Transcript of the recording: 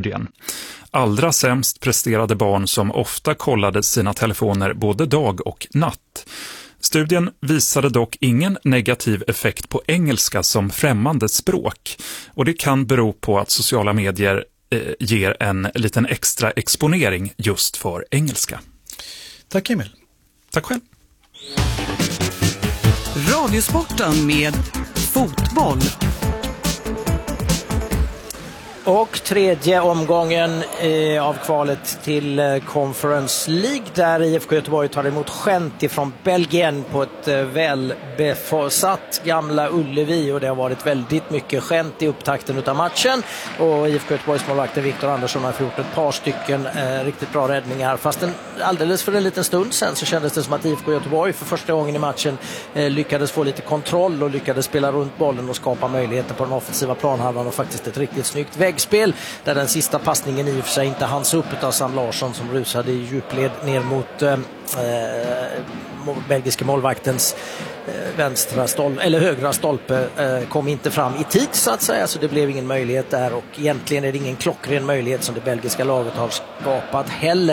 studien. Allra sämst presterade barn som ofta kollade sina telefoner både dag och natt. Studien visade dock ingen negativ effekt på engelska som främmande språk, och det kan bero på att sociala medier ger en liten extra exponering just för engelska. Tack Emil. Tack själv. Radiosporten med fotboll. Och tredje omgången av kvalet till Conference League, där IFK Göteborg tar emot Gent ifrån Belgien på ett välbesatt Gamla Ullevi, och det har varit väldigt mycket Gent i upptakten av matchen, och IFK Göteborgs målvakten Viktor Andersson har gjort ett par stycken riktigt bra räddningar, fast alldeles för en liten stund sen så kändes det som att IFK Göteborg för första gången i matchen lyckades få lite kontroll och lyckades spela runt bollen och skapa möjligheter på den offensiva planhalvan, och faktiskt ett riktigt snyggt väggspel där den sista passningen i och för sig inte hanns upp av Sam Larsson som rusade i djupled ner mot belgiske målvaktens högra stolpe, kom inte fram i tid så att säga, så det blev ingen möjlighet där, och egentligen är det ingen klockren möjlighet som det belgiska laget har skapat heller.